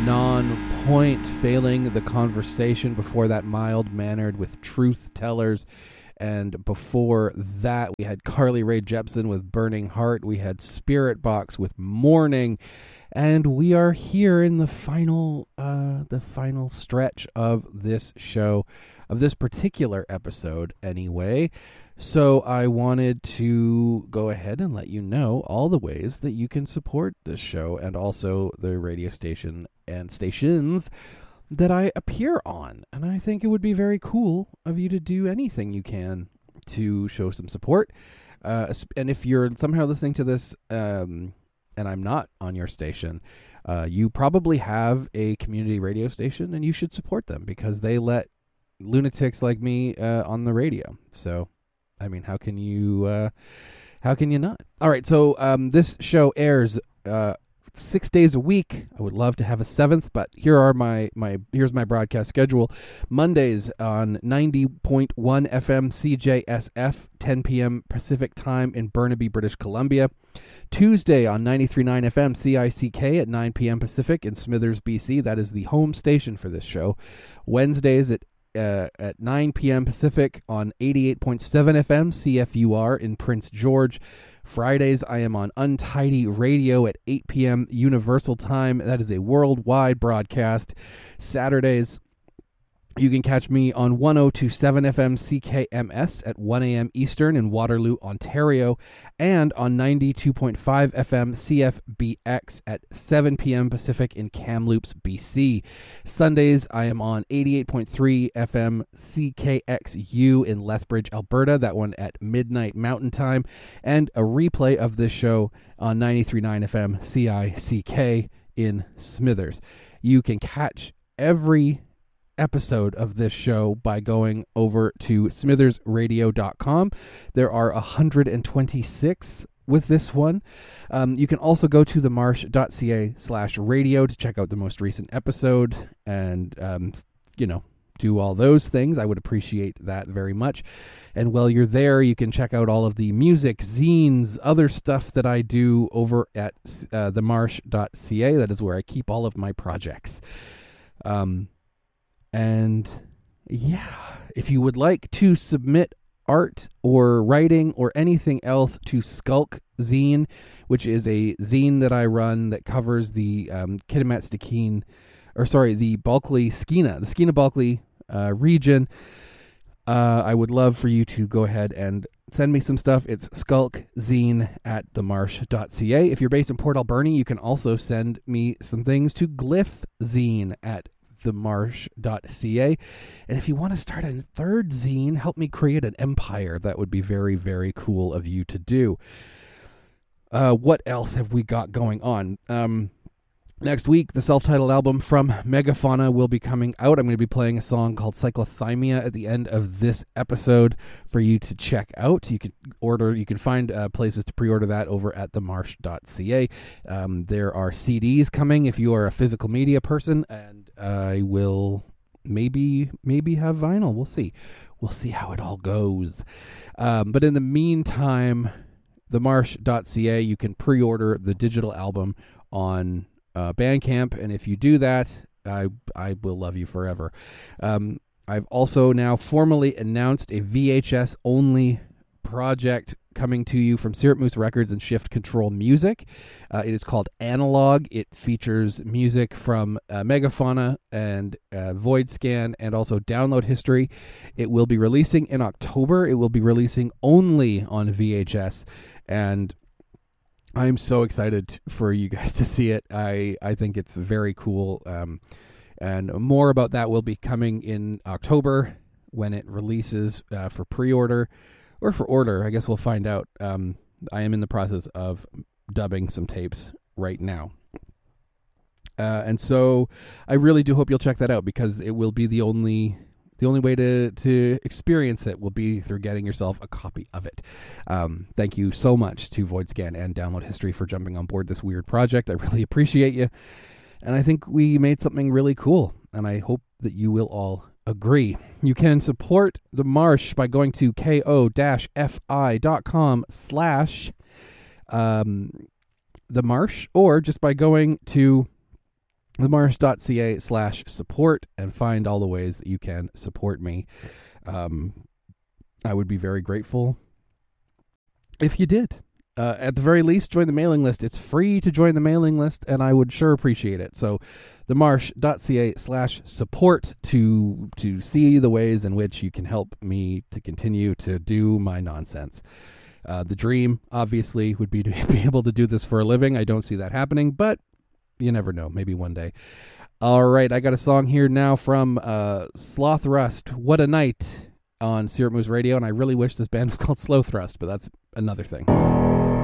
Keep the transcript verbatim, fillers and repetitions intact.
non-point, failing the conversation. Before that, Mild-Mannered with Truth Tellers. And before that, we had Carly Rae Jepsen with Burning Heart. We had Spirit Box with Morning. And we are here in the final, uh, the final stretch of this show, of this particular episode anyway. So I wanted to go ahead and let you know all the ways that you can support this show and also the radio station and stations that I appear on. And I think it would be very cool of you to do anything you can to show some support. Uh, and if you're somehow listening to this um, and I'm not on your station, uh, you probably have a community radio station and you should support them because they let lunatics like me uh, on the radio. So, I mean, how can you, uh, how can you not? All right. So um, this show airs uh, six days a week. I would love to have a seventh, but here are my, my here's my broadcast schedule. Mondays on ninety point one F M C J S F, ten p.m. Pacific time in Burnaby, British Columbia. Tuesday on ninety-three point nine F M C I C K at nine p.m. Pacific in Smithers, B C. That is the home station for this show. Wednesdays at uh, at nine p.m. Pacific on eighty-eight point seven F M C F U R in Prince George. Fridays, I am on Untidy Radio at eight p.m. Universal Time. That is a worldwide broadcast. Saturdays, you can catch me on ten twenty-seven F M C K M S at one a.m. Eastern in Waterloo, Ontario, and on ninety-two point five F M C F B X at seven p.m. Pacific in Kamloops, B C. Sundays, I am on eighty-eight point three F M C K X U in Lethbridge, Alberta, that one at midnight Mountain Time, and a replay of this show on ninety-three point nine F M C I C K in Smithers. You can catch every episode of this show by going over to smithers radio dot com. There are one hundred twenty-six with this one. Um, you can also go to themarsh.ca slash radio to check out the most recent episode and, um, you know, do all those things. I would appreciate that very much. And while you're there, you can check out all of the music, zines, other stuff that I do over at uh, themarsh dot c a. That is where I keep all of my projects. Um, And yeah, if you would like to submit art or writing or anything else to Skulk Zine, which is a zine that I run that covers the um, Kitimat Stikine, or sorry, the Bulkley Skeena, the Skeena Bulkley uh, region, uh, I would love for you to go ahead and send me some stuff. It's skulkzine at themarsh dot c a. If you're based in Port Alberni, you can also send me some things to glyphzine at themarsh dot c a. And if you want to start a third zine, help me create an empire. That would be very, very cool of you to do. Uh, what else have we got going on? Um, next week, the self-titled album from Megafauna will be coming out. I'm going to be playing a song called Cyclothymia at the end of this episode for you to check out. You can order, you can find uh, places to pre-order that over at themarsh dot c a. Um, there are C Ds coming if you are a physical media person, and I will maybe maybe have vinyl. We'll see. We'll see how it all goes. Um, but in the meantime, themarsh dot c a, you can pre-order the digital album on uh, Bandcamp, and if you do that, I I will love you forever. Um, I've also now formally announced a V H S only project coming to you from Syrup Moose Records and Shift Control Music. Uh, it is called Analog. It features music from uh, Megafauna and uh, Void Scan and also Download History. It will be releasing in October. It will be releasing only on V H S, and I'm so excited for you guys to see it. I, I think it's very cool, um, and more about that will be coming in October when it releases uh, for pre-order. Or for order, I guess we'll find out. Um, I am in the process of dubbing some tapes right now. Uh, and so I really do hope you'll check that out because it will be the only the only way to, to experience it will be through getting yourself a copy of it. Um, thank you so much to VoidScan and Download History for jumping on board this weird project. I really appreciate you. And I think we made something really cool. And I hope that you will all agree. You can support The Marsh by going to ko-fi.com slash um, The Marsh, or just by going to themarsh.ca slash support and find all the ways that you can support me. Um, I would be very grateful if you did. Uh, at the very least, join the mailing list. It's free to join the mailing list, and I would sure appreciate it. So themarsh.ca slash support to to see the ways in which you can help me to continue to do my nonsense. Uh, the dream, obviously, would be to be able to do this for a living. I don't see that happening, but you never know. Maybe one day. All right, I got a song here now from uh, Sloth Rust, What a Night, on Syrup Moose Radio, and I really wish this band was called Slow Thrust, but that's another thing.